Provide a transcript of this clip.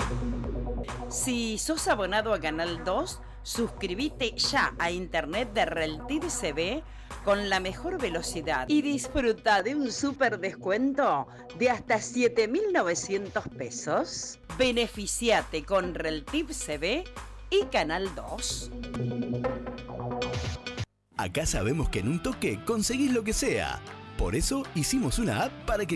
Si sos abonado a Canal 2, suscríbete ya a internet de Reltiv CB con la mejor velocidad y disfruta de un súper descuento de hasta 7.900 pesos. Beneficiate con Reltiv CB y Canal 2. Acá sabemos que en un toque conseguís lo que sea. Por eso hicimos una app para que